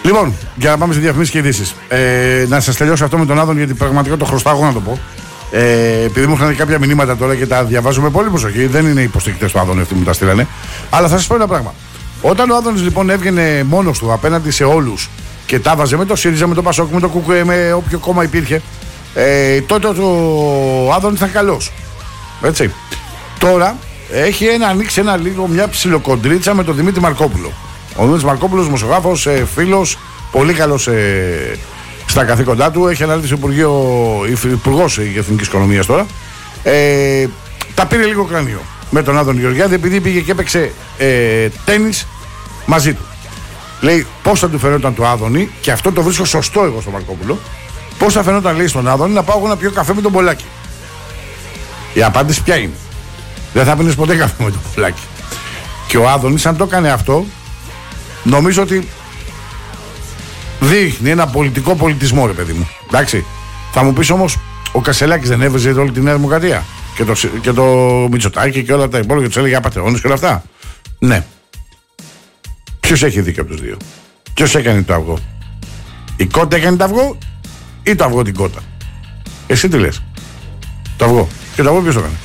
Λοιπόν, για να πάμε σε διαφημίσεις και ειδήσεις. Να σας τελειώσω αυτό με τον Άδων, γιατί πραγματικά το χρωστάω να το πω. Επειδή μου είχαν κάποια μηνύματα τώρα και τα διαβάζουμε πολύ προσοχή, δεν είναι υποστηρικτές του Άδων αυτοί που μου τα στείλανε. Αλλά θα σας πω ένα πράγμα. Όταν ο Άδωνης λοιπόν έβγαινε μόνος του απέναντι σε όλους και τα βάζε με το ΣΥΡΙΖΑ, με το ΠΑΣΟΚ, με το ΚΚΕ, με όποιο κόμμα υπήρχε, τότε ο Άδωνης ήταν καλός. Έτσι. Τώρα έχει ανοίξει μια ψιλοκοντρίτσα με τον Δημήτρη Μαρκόπουλο. Ο Δημήτρης Μαρκόπουλος, δημοσιογράφος, φίλος, πολύ καλός στα καθήκοντά του. Έχει αναλύσει υπουργός Εθνικής Οικονομίας τώρα. Τα πήρε λίγο κρανίο με τον Άδωνη Γεωργιάδη, επειδή πήγε και έπαιξε τένις μαζί του. Λέει πώς θα του φαινόταν του Άδωνη, και αυτό το βρίσκω σωστό εγώ στον Μαρκόπουλο, πώς θα φαινόταν, λέει, στον Άδωνη να πάω εγώ να πιω καφέ με τον Πολάκη. Η απάντηση ποια είναι? Δεν θα πίνεις ποτέ καφέ με τον Πολάκη. Και ο Άδωνης, αν το έκανε αυτό, νομίζω ότι δείχνει ένα πολιτικό πολιτισμό, ρε παιδί μου. Εντάξει. Θα μου πεις όμως, ο Κασελάκης δεν έβριζε όλη τη Νέα Δημοκρατία? Και το Μητσοτάκη και όλα τα υπόλοιπα, και τους έλεγε απατεώνες και όλα αυτά. Ναι. Ποιος έχει δίκιο από τους δύο? Ποιος έκανε το αυγό? Η κότα έκανε το αυγό ή το αυγό την κότα? Εσύ τι λες? Το αυγό. Και το αυγό ποιος το έκανε?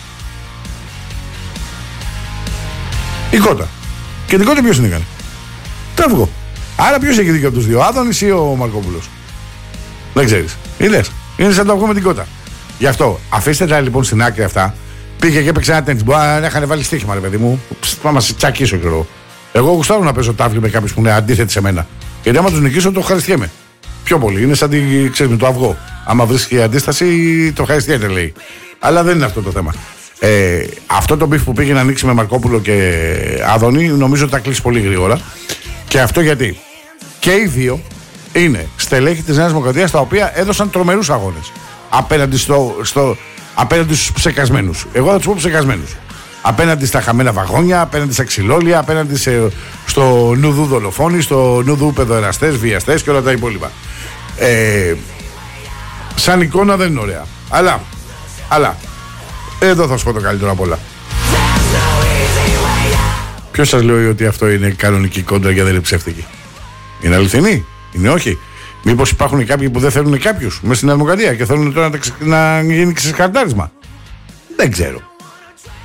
Η κότα. Και την κότα ποιος την έκανε? Το αυγό. Άρα ποιος έχει δίκιο από τους δύο? Ο Άδωνης ή ο Μαρκόπουλος? Δεν ξέρεις. Ή λες? Είναι σαν το αυγό με την κότα. Γι' αυτό αφήστε τα λοιπόν στην άκρη αυτά. Πήγε και έπαιξε ένα τένις. Μπορεί να είχαν βάλει στοίχημα, ρε παιδί μου. Θα μας τσακίσω κι εγώ. Εγώ γουστάρω να παίζω τάβλη με κάποιους που είναι αντίθετοι σε μένα. Γιατί άμα τους νικήσω, το ευχαριστιέμαι. Πιο πολύ. Είναι σαν ξέρεις, με το αυγό. Άμα βρίσκει αντίσταση, το ευχαριστιέται, λέει. Αλλά δεν είναι αυτό το θέμα. Αυτό το μπιφ που πήγε να ανοίξει με Μαρκόπουλο και Άδωνη, νομίζω ότι θα κλείσει πολύ γρήγορα. Και αυτό γιατί και οι δύο είναι στελέχη της Νέας Δημοκρατίας, τα οποία έδωσαν τρομερούς αγώνες απέναντι στους ψεκασμένους. Εγώ θα τους πω ψεκασμένους. Απέναντι στα χαμένα βαγόνια, απέναντι στα ξυλόλια, απέναντι στο νουδού δολοφόνοι, στο νουδού παιδοεραστές, βιαστές και όλα τα υπόλοιπα. Σαν εικόνα δεν είναι ωραία. Αλλά εδώ θα σου πω το καλύτερο απ' όλα. Ποιος σας λέει ότι αυτό είναι κανονική κόντρα και δεν είναι ψεύτικη? Είναι αληθινή? Είναι όχι? Μήπως υπάρχουν κάποιοι που δεν θέλουν κάποιους μέσα στην Δημοκρατία και θέλουν τώρα να γίνει ξεσκαρτάρισμα? Δεν ξέρω.